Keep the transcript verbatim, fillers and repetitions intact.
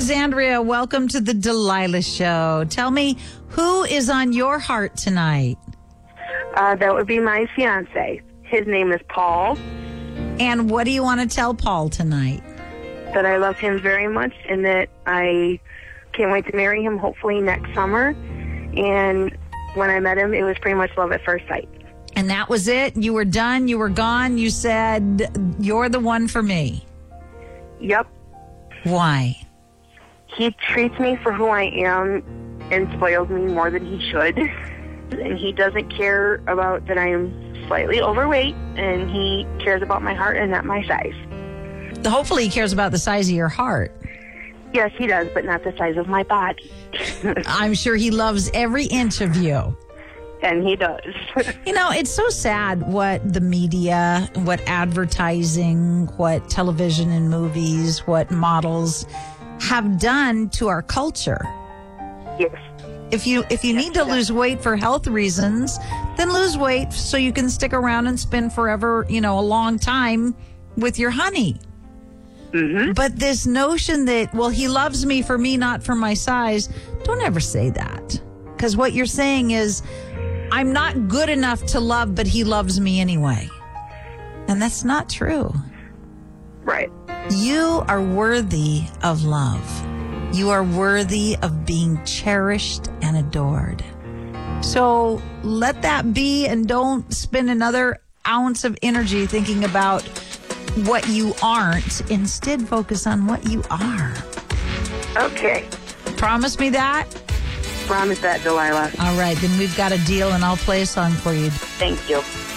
Alexandria, welcome to the Delilah Show. Tell me, who is on your heart tonight? Uh, that would be my fiance. His name is Paul. And what do you want to tell Paul tonight? That I love him very much and that I can't wait to marry him hopefully next summer. And when I met him, it was pretty much love at first sight. And that was it? You were done? You were gone? You said, you're the one for me? Yep. Why? He treats me for who I am and spoils me more than he should. And he doesn't care about that I am slightly overweight, and he cares about my heart and not my size. Hopefully he cares about the size of your heart. Yes, he does, but not the size of my body. I'm sure he loves every inch of you. And he does. You know, it's so sad what the media, what advertising, what television and movies, what models have done to our culture. Yes. If you if you yes, need to yes. lose weight for health reasons, then lose weight so you can stick around and spend forever, you know, a long time with your honey. Mm-hmm. But this notion that, well, he loves me for me, not for my size, don't ever say that. Because what you're saying is, I'm not good enough to love, but he loves me anyway. And that's not true. Right. You are worthy of love. You are worthy of being cherished and adored. So let that be, and don't spend another ounce of energy thinking about what you aren't. Instead, focus on what you are. Okay. Promise me that? Promise that, Delilah. All right, then we've got a deal, and I'll play a song for you. Thank you.